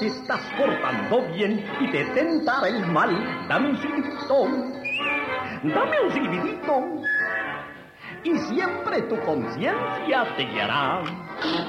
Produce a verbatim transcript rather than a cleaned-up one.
te estás portando bien y te tentará el mal, dame un silbidito, dame un silbidito, y siempre tu conciencia te guiará.